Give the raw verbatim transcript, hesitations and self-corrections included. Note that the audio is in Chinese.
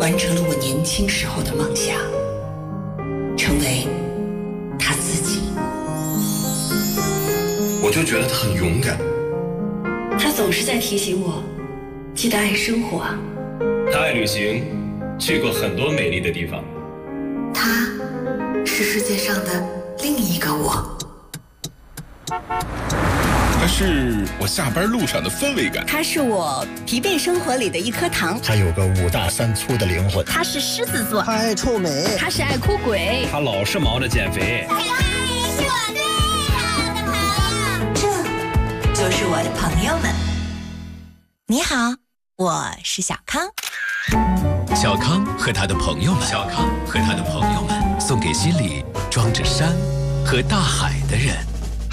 完成了我年轻时候的梦想，成为他自己。 我就觉得他很勇敢。 他总是在提醒我，记得爱生活啊。 他爱旅行，去过很多美丽的地方。 他是世界上的另一个我。 它是我下班路上的氛围感， 它是我疲惫生活里的一颗糖， 它有个五大三粗的灵魂， 它是狮子座， 它爱臭美， 它是爱哭鬼， 他老是忙着减肥。 还有爱人是我最好的朋友， 这就是我的朋友们。你好，我是小康。 小康和他的朋友们，小康和他的朋友们，送给心里装着山和大海的人。